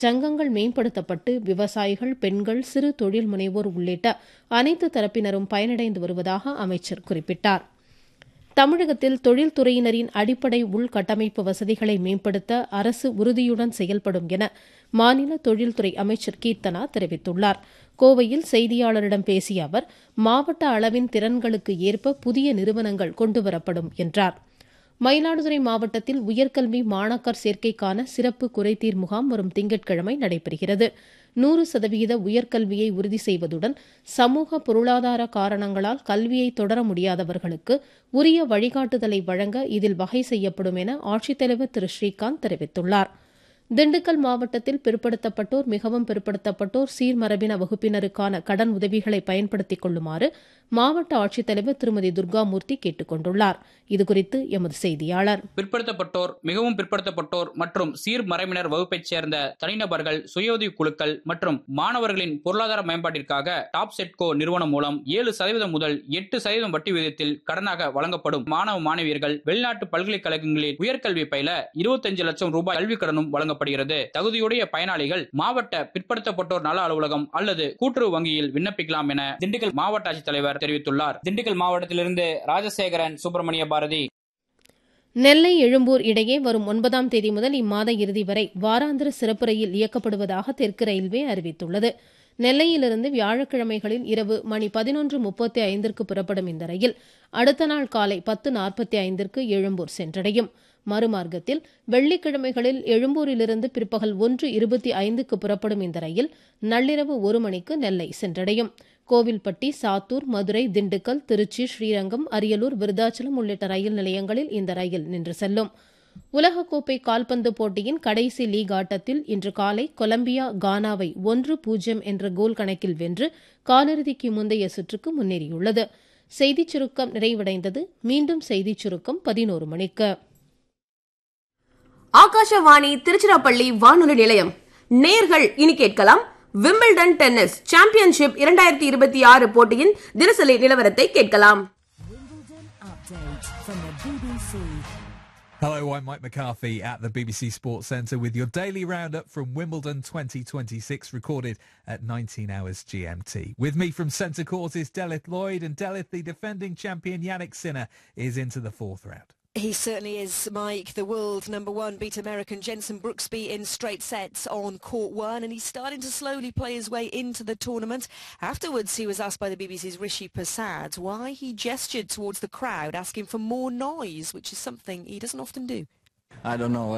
சங்கங்கள் மேம்படுத்தப்பட்டு விவசாயிகள், பெண்கள், சிறு தொழில் முனைவோர் உள்ளிட்ட அனைத்து தரப்பினரும் பயனடைந்து வருவதாக அமைச்சர் குறிப்பிட்டார். தமிழகத்தில் தொழில்துறையினரின் அடிப்படை உள்கட்டமைப்பு வசதிகளை மேம்படுத்த அரசு உறுதியுடன் செயல்படும் என மாநில தொழில்துறை அமைச்சர் கீர்த்தனா தெரிவித்துள்ளார். கோவையில் செய்தியாளரிடம் பேசிய அவர், மாவட்ட அளவின் திறன்களுக்கு ஏற்ப புதிய நிறுவனங்கள் கொண்டுவரப்படும் என்றார். மயிலாடுதுறை மாவட்டத்தில் உயர்கல்வி மாணாக்கர் சேர்க்கைக்கான சிறப்பு குறைதீர் முகாம் வரும் திங்கட்கிழமை நடைபெறுகிறது. 100% உயர்கல்வியை உறுதி செய்வதுடன் சமூக பொருளாதார காரணங்களால் கல்வியை தொடர முடியாதவர்களுக்கு உரிய வழிகாட்டுதலை வழங்க இதில் வகை செய்யப்படும் என ஆட்சித்தலைவர் திரு ஸ்ரீகாந்த் தெரிவித்துள்ளார். திண்டுக்கல் மாவட்டத்தில் பிற்படுத்தப்பட்டோர், மிகவும் பிற்படுத்தப்பட்டோர், சீர்மரபின வகுப்பினருக்கான கடன் உதவிகளை பயன்படுத்திக் கொள்ளுமாறு மாவட்ட ஆட்சித்தலைவர் திருமதி துர்காமூர்த்தி கேட்டுக் கொண்டுள்ளார். இதுகுறித்து எமது செய்தியாளர். பிற்படுத்தப்பட்டோர், மிகவும் பிற்படுத்தப்பட்டோர் மற்றும் சீர்மரபினர் வகுப்பைச் சேர்ந்த தனிநபர்கள், சுயஉதவி குழுக்கள் மற்றும் மாணவர்களின் பொருளாதார மேம்பாட்டிற்காக டாப் செட்கோ நிறுவனம் மூலம் 7% முதல் 8% வட்டி விகிதத்தில் கடனாக வழங்கப்படும். மாணவ மாணவியர்கள் வெளிநாட்டு பல்கலைக்கழகங்களில் உயர்கல்வி பயில 25 லட்சம் ரூபாய் கல்விக் கடனும் வழங்கப்படுகிறது. தகுதியுடைய பயனாளிகள் மாவட்ட பிற்படுத்தப்பட்டோர் நல அலுவலகம் அல்லது கூட்டுறவு வங்கியில் விண்ணப்பிக்கலாம் என திண்டுக்கல் மாவட்ட ஆட்சித்தலைவர் தெரிவித்துள்ளார். திண்டுக்கல் மாவட்டத்திலிருந்து ராஜசேகரன், சுப்பிரமணிய பாரதி. நெல்லை எழும்பூர் இடையே வரும் 9ஆம் தேதி முதல் இம்மாத இறுதி வரை வாராந்திர சிறப்பு ரயில் இயக்கப்படுவதாக தெற்கு ரயில்வே அறிவித்துள்ளது. நெல்லையிலிருந்து வியாழக்கிழமைகளில் இரவு மணி 11:35 புறப்படும் இந்த ரயில் அடுத்த நாள் காலை 10:45 எழும்பூர் சென்றடையும். மறுமார்க்கத்தில் வெள்ளிக்கிழமைகளில் எழும்பூரிலிருந்து பிற்பகல் 1:25 புறப்படும் இந்த ரயில் நள்ளிரவு 1 மணிக்கு நெல்லை சென்றடையும். கோவில்பட்டி, சாத்தூர், மதுரை, திண்டுக்கல், திருச்சி, ஸ்ரீரங்கம், அரியலூர், விருதாச்சலம் உள்ளிட்ட ரயில் நிலையங்களில் இந்த ரயில் நின்று செல்லும். உலகக்கோப்பை கால்பந்து போட்டியின் கடைசி லீக் ஆட்டத்தில் இன்று காலை கொலம்பியா கானாவை 1-0 என்ற கோல் கணக்கில் வென்று காலிறுதிக்கு முந்தைய சுற்றுக்கு முன்னேறியுள்ளது. செய்திச் சுருக்கம் நிறைவடைந்தது. மீண்டும் செய்திச் சுருக்கம் 11 மணிக்கு. ஆகாஷவாணி திருச்சிராப்பள்ளி வானொலி நிலையம். நேர்கள் இனி கேட்கலாம் விம்பிள்டன் டென்னிஸ் சாம்பியன்ஷிப் 2026 போட்டியின் தினசரி நிலவரத்தை கேட்கலாம். Hello, I'm Mike McCarthy at the BBC Sports Centre with your daily roundup from Wimbledon 2026, recorded at 19 hours GMT. With me from Centre Court is Delith Lloyd, and Delith, the defending champion Yannick Sinner, is into the fourth round. He certainly is, Mike. The world number one beat American Jenson Brooksby in straight sets on court one, and he's starting to slowly play his way into the tournament. Afterwards, he was asked by the BBC's Rishi Persad why he gestured towards the crowd, asking for more noise, which is something he doesn't often do. I don't know.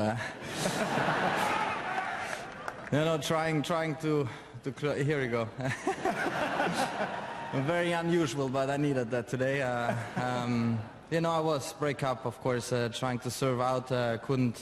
Trying to here we go. Very unusual, but I needed that today. I was break up, of course, trying to serve out, couldn't.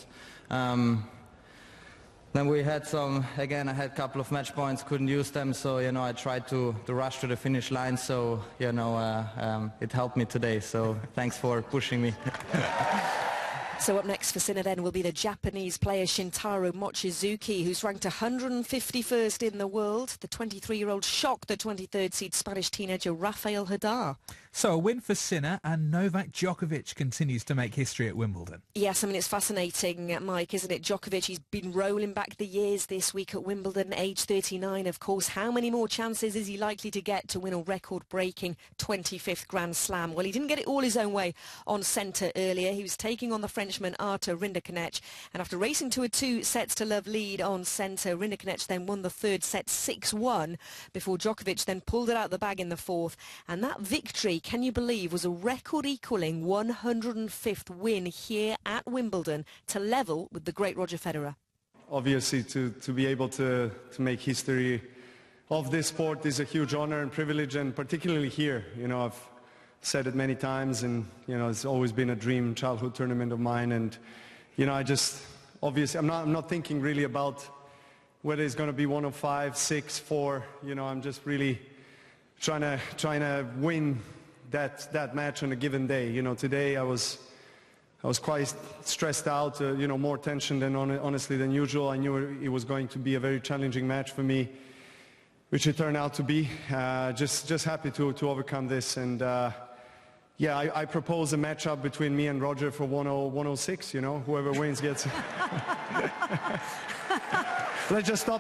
Then we had I had a couple of match points, couldn't use them, so, I tried to rush to the finish line, so, it helped me today, so thanks for pushing me. So up next for Sinner then will be the Japanese player Shintaro Mochizuki, who's ranked 151st in the world. The 23-year-old shocked the 23rd seed Spanish teenager Rafael Nadal. So a win for Sinner, and Novak Djokovic continues to make history at Wimbledon. Yes, I mean, it's fascinating, Mike, isn't it? Djokovic, he's been rolling back the years this week at Wimbledon, age 39, of course. How many more chances is he likely to get to win a record-breaking 25th Grand Slam? Well, he didn't get it all his own way on centre earlier. He was taking on the Frenchman Artur Rinderknech, and after racing to a 2-sets-to-love lead on centre, Rinderknech then won the third set 6-1 before Djokovic then pulled it out the bag in the fourth. And that victory, can you believe, was a record-equalling 105th win here at Wimbledon to level with the great Roger Federer. Obviously, to be able to make history of this sport is a huge honor and privilege, and particularly here. I've said it many times, and it's always been a dream childhood tournament of mine, and I just obviously I'm not thinking really about whether it's going to be 105, 6, 4. I'm just really trying to win that match on a given day. Today I was quite stressed out, more tension than honestly than usual. I knew it was going to be a very challenging match for me, which it turned out to be. Just happy to overcome this, and I propose a matchup between me and Roger for 106. Whoever wins gets. let's just stop